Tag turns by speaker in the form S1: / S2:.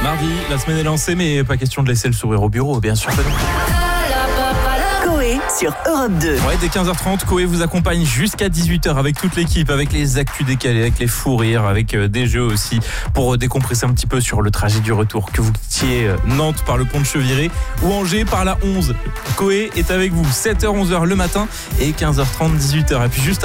S1: Mardi, la semaine est lancée, mais pas question de laisser le sourire au bureau, bien sûr.
S2: Coé sur Europe 2.
S1: Ouais, dès 15h30, Coé vous accompagne jusqu'à 18h avec toute l'équipe, avec les actus décalés, avec les fous rires, avec des jeux aussi, pour décompresser un petit peu sur le trajet du retour. Que vous quittiez Nantes par le pont de Cheviré ou Angers par la 11. Coé est avec vous 7h, 11h le matin et 15h30, 18h. Et puis juste